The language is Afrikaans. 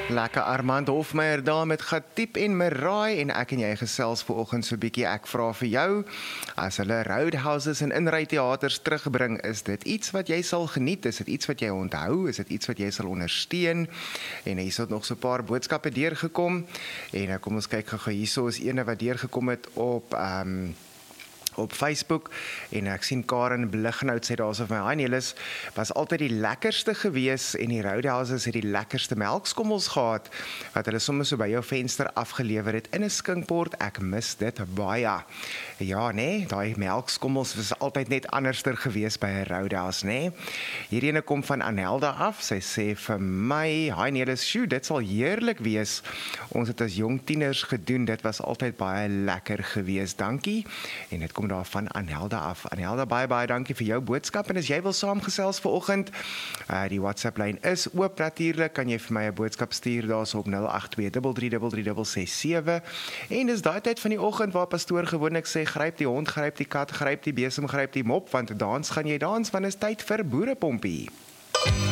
Lekker Armand Hofmeyer daar met Gatiep en Maraai en ek en jy gesels vanoggend so 'n bietjie. Ek vra vir jou, as hulle roadhouses en inryteaters terugbring, is dit iets wat jy sal geniet? Is dit iets wat jy onthou? Is dit iets wat jy sal ondersteun? En hier het nog so 'n paar boodskappe deurgekom en kom ons kyk gou-gou. Hierso is eene wat deurgekom het op Facebook en ek sien Karen Blighnout sê daar so vir my, "Hi Nelis, was altyd die lekkerste gewees en die roadhouses het die lekkerste melkskommels gehad wat hulle soms so by jou venster afgelewer het in 'n skinkbord. Ek mis dit baie." Ja, nee, daai melkskommels was altyd net anderster gewees by 'n roadhouse, nee. Hierdie ene kom van Anelda af. Sy sê vir my, "Hi Nelis, sjoe, dit sal heerlik wees. Ons het as jong tieners gedoen. Dit was altyd baie lekker gewees. Dankie." En dit kom daar van Anelda af. Anelda, baie dankie vir jou boodskap. En as jy wil saamgesels vanoggend, die WhatsApp-lyn is oop natuurlik. Kan jy vir my 'n boodskap stuur daarso op 082333367. En dis daai tyd van die oggend waar pastoor gewoonlik sê, gryp die hond, gryp die kat, gryp die besem, gryp die mop, want dans gaan jy dans, want is tyd vir boerepompie.